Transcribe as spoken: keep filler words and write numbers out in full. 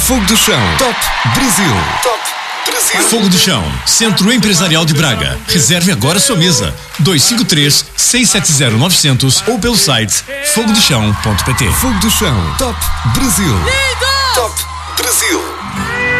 Fogo do Chão. Top Brasil. Top Brasil. Fogo do Chão, Centro Empresarial de Braga. Reserve agora sua mesa. dois cinco três, seis sete zero, nove zero zero ou pelo site fogo do chão ponto pt. Fogo do Chão. Top Brasil. Top Brasil.